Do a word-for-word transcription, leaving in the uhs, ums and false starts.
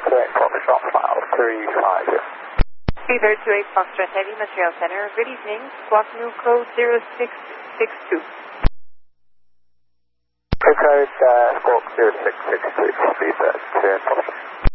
two eight Foxtrot, file three five zero. Fever two eight Foxtrot Heavy Material Center, good evening, squawk new code zero six six two. Code uh, squawk zero six six two, Fever two eight Foxtrot.